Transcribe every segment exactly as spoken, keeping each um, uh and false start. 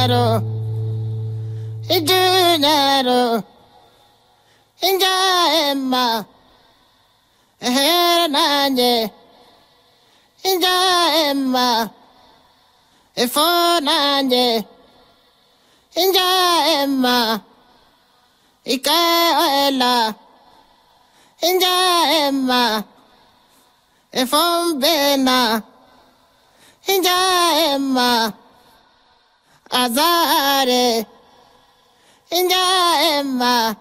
Injaro, Injaro, Injaema, Hernanye, Injaema, Efonanye, Injaema, Ikaela, Injaema, Efombena, Injaema, Azare, Injaema,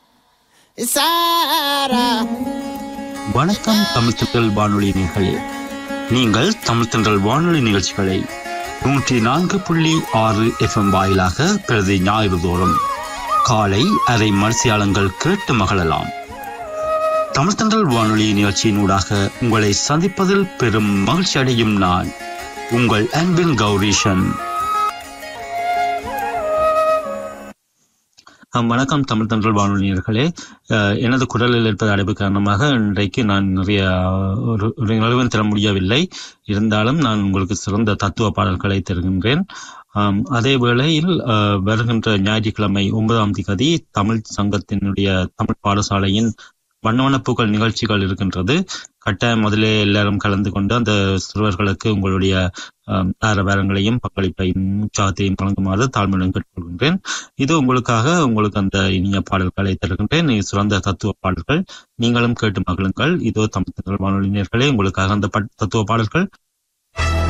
Isara. வணக்கம் தமிழ் தென்றல் வானொலி நேயர்களே, நீங்கள் தமிழ் தென்றல் வானொலி நிகழ்ச்சிகளை நூற்றி நான்கு புள்ளி ஆறு எஃப்எம் வாயிலாக பிரதி ஞாயிறு தோறும் காலை அரை மரிசியாளங்கள் கேட்டு மகிழலாம். தமிழ் தென்றல் வானொலி நிகழ்ச்சியினூடாக உங்களை சந்திப்பதில் பெரும் மகிழ்ச்சி அடையும் நான் உங்கள் அன்பின் கௌரீஷன். வணக்கம் தமிழ் தென்றல் வானொலியர்களே. எனது குரலில் இருப்பது அடைப்பு காரணமாக இன்றைக்கு நான் நிறைய ஒரு நிலவரம் தர முடியவில்லை. இருந்தாலும் நான் உங்களுக்கு சிறந்த தத்துவ பாடல்களை தருகின்றேன். அதே வேளையில் வருகின்ற ஞாயிற்றுக்கிழமை ஒன்பதாம் தேதி தமிழ் சங்கத்தினுடைய தமிழ் பாடசாலையின் வண்ணவனப்பூக்கள் நிகழ்ச்சிகள் இருக்கின்றது. கட்டாயம் முதலே எல்லாரும் கலந்து கொண்டு அந்த சிறுவர்களுக்கு உங்களுடைய ஆரவாரங்களையும் பங்களிப்பையும் உற்சாகத்தையும் வழங்குமாறு தாழ்மையுடன் கேட்டுக்கொள்கின்றேன். இது உங்களுக்காக உங்களுக்கு அந்த இனிய பாடல்களை தருகின்றேன். சிறந்த தத்துவ பாடல்கள், நீங்களும் கேட்டு மகிழுங்கள். இதோ தமிழ் தென்றல் வானொலி நேயர்களே, உங்களுக்காக அந்த தத்துவ பாடல்கள்.